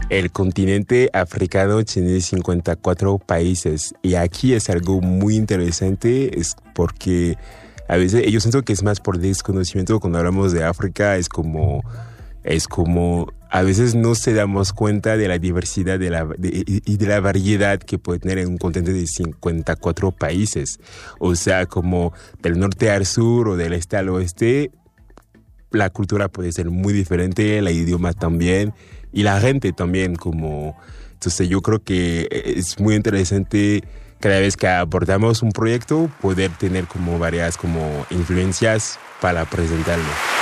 El continente africano tiene 54 países y aquí es algo muy interesante, es porque a veces yo siento que es más por desconocimiento cuando hablamos de África, es como a veces no se damos cuenta de la diversidad y de la variedad que puede tener en un continente de 54 países. O sea, como del norte al sur o del este al oeste, la cultura puede ser muy diferente, el idioma también y la gente también. Entonces yo creo que es muy interesante cada vez que abordamos un proyecto poder tener como varias como influencias para presentarlo.